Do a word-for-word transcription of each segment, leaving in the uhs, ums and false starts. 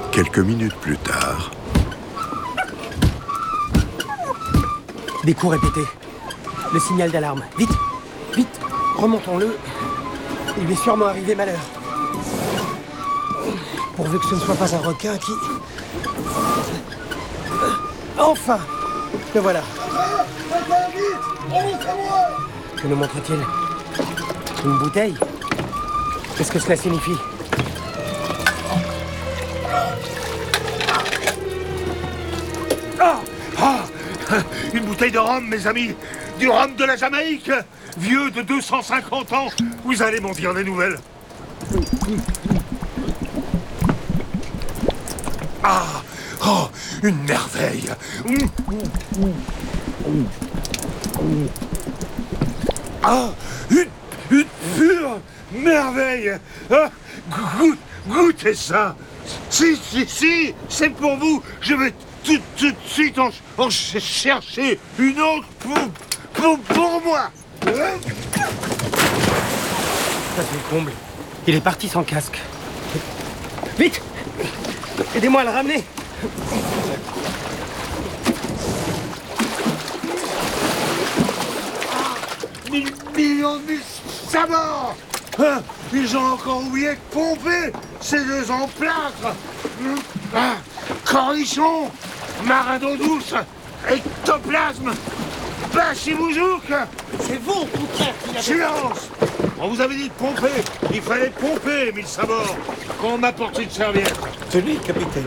Quelques minutes plus tard... Des coups répétés. Le signal d'alarme. Vite, vite, remontons-le. Il lui est sûrement arrivé malheur. Pourvu que ce ne soit pas un requin qui... Enfin! Le voilà. Que nous montre-t-il? Une bouteille? Qu'est-ce que cela signifie? Ah! Ah! Une bouteille de rhum, mes amis! Du rhum de la Jamaïque! Vieux de deux cent cinquante ans! Vous allez m'en dire des nouvelles! Ah! Oh! Une merveille! Ah! Une, une pure merveille! Ah, goûte, goûtez ça! Si, si, si! C'est pour vous! Je vais tout, tout de suite en, en chercher une autre pour, pour, pour moi! Ça, c'est le comble. Il est parti sans casque. Vite! Aidez-moi à le ramener! Mille millions de mille sabords! Hein, ils ont encore oublié de pomper ces deux emplâtres! Ah, cornichons, marin d'eau douce, ectoplasme, bachibouzouk! C'est vous, Pouquin, qui l'avez... Silence! On vous avait dit de pomper! Il fallait pomper, mille sabords! Qu'on m'apporte une serviette! Tenez, capitaine.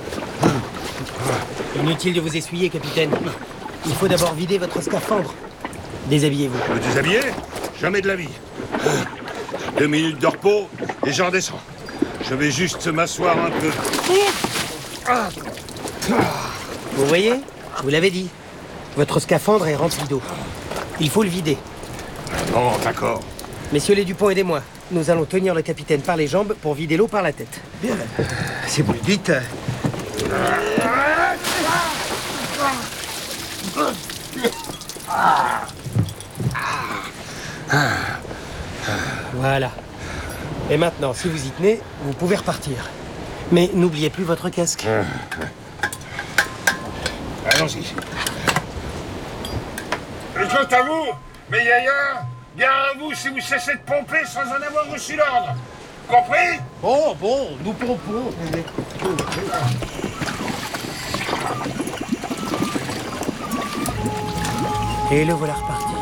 Inutile de vous essuyer, capitaine. Il faut d'abord vider votre scaphandre. Déshabillez-vous. Me déshabiller? Jamais de la vie. Deux minutes de repos et j'en descends. Je vais juste m'asseoir un peu. Ah. Vous voyez? Je vous l'avais dit. Votre scaphandre est rempli d'eau. Il faut le vider. Bon, d'accord. Messieurs les Dupont, aidez-moi. Nous allons tenir le capitaine par les jambes pour vider l'eau par la tête. Bien. Si vous le dites. Voilà. Et maintenant, si vous y tenez, vous pouvez repartir. Mais n'oubliez plus votre casque. Allons-y. Et quant à vous, mes yaya, gare à vous si vous cessez de pomper sans en avoir reçu l'ordre. Compris? Oh, bon, nous pompons. Et le voilà reparti.